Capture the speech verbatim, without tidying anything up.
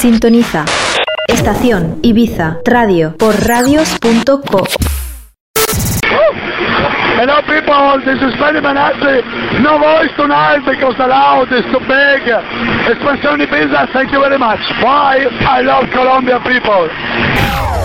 Sintoniza Estación Ibiza Radio por radios punto co. Hello people, this is Freddy Manassi. No voice tonight because the loud is too big. Expansione Ibiza, thank you very much. Bye, I love Colombia people.